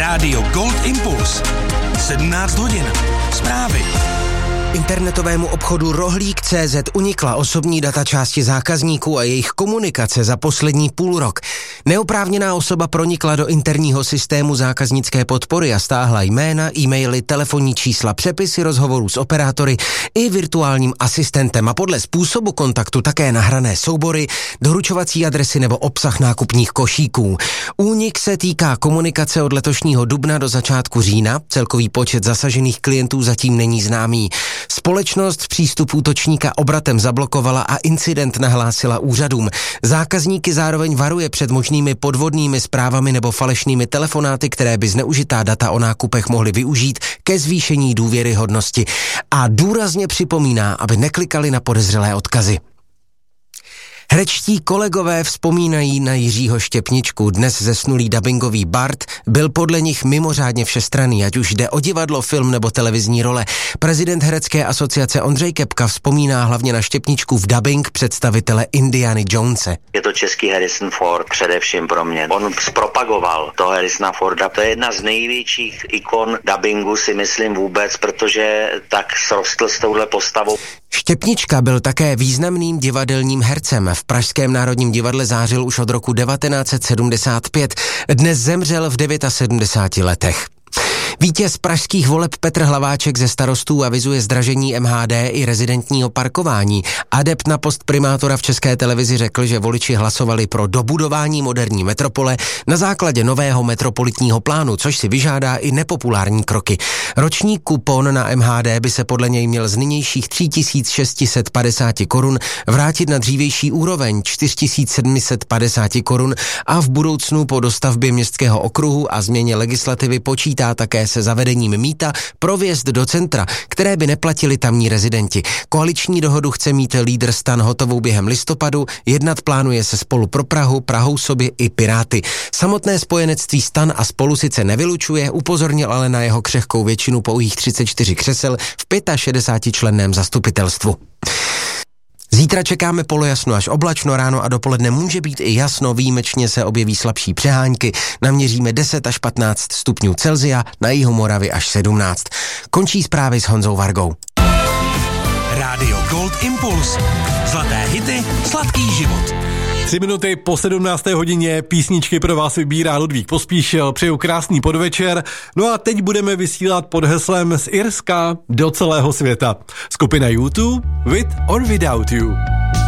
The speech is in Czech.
Rádio Gold Impuls. 17 hodin. Zprávy. Internetovému obchodu Rohlík.cz unikla osobní data části zákazníků a jejich komunikace za poslední půlrok. Neoprávněná osoba pronikla do interního systému zákaznické podpory a stáhla jména, e-maily, telefonní čísla, přepisy rozhovorů s operátory i virtuálním asistentem a podle způsobu kontaktu také nahrané soubory, doručovací adresy nebo obsah nákupních košíků. Únik se týká komunikace od letošního dubna do začátku října. Celkový počet zasažených klientů zatím není známý. Společnost přístup útočníka obratem zablokovala a incident nahlásila úřadům. Zákazníky zároveň varuje před možnými podvodnými zprávami nebo falešnými telefonáty, které by zneužitá data o nákupech mohly využít ke zvýšení důvěryhodnosti. A důrazně připomíná, aby neklikali na podezřelé odkazy. Herečtí kolegové vzpomínají na Jiřího Štěpničku. Dnes zesnulý dabingový bard byl podle nich mimořádně všestranný, ať už jde o divadlo, film nebo televizní role. Prezident herecké asociace Ondřej Kepka vzpomíná hlavně na Štěpničku v dabing představitele Indiany Jonese. Je to český Harrison Ford především pro mě. On zpropagoval toho Harrisona Forda. To je jedna z největších ikon dabingu, si myslím vůbec, protože tak srostl s touhle postavou. Štěpnička byl také významným divadelním hercem. V Pražském národním divadle zářil už od roku 1975. Dnes zemřel v 79 letech. Vítěz pražských voleb Petr Hlaváček ze Starostů avizuje zdražení MHD i rezidentního parkování. Adept na post primátora v České televizi řekl, že voliči hlasovali pro dobudování moderní metropole na základě nového metropolitního plánu, což si vyžádá i nepopulární kroky. Roční kupon na MHD by se podle něj měl z nynějších 3650 korun vrátit na dřívější úroveň 4750 korun a v budoucnu po dostavbě městského okruhu a změně legislativy počítá také se zavedením mýta pro vjezd do centra, které by neplatili tamní rezidenti. Koaliční dohodu chce mít lídr STAN hotovou během listopadu, jednat plánuje se Spolu pro Prahu, Prahou sobě i Piráty. Samotné spojenectví STAN a Spolu sice nevylučuje, upozornil ale na jeho křehkou většinu pouhých 34 křesel v 65členném zastupitelstvu. Zítra čekáme polojasno až oblačno, ráno a dopoledne může být i jasno, výjimečně se objeví slabší přehánky, naměříme 10 až 15 stupňů Celsia, na jihu Moravy až 17. Končí zprávy s Honzou Vargou. Rádio Gold Impuls. Zlaté hity, sladký život. 3 minuty po 17. hodině písničky pro vás vybírá Ludvík Pospíšil. Přeju krásný podvečer. No a teď budeme vysílat pod heslem z Irska do celého světa. Skupina U2 With or Without You.